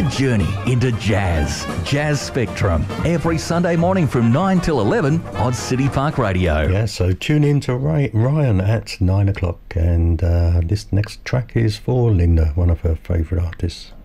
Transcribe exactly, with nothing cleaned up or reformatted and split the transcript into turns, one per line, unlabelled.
a journey into jazz. Jazz Spectrum, every Sunday morning from nine till eleven on City Park Radio.
Yeah, so tune in to Ray, Ryan at nine o'clock, and uh, this next track is for Linda, one of her favourite artists.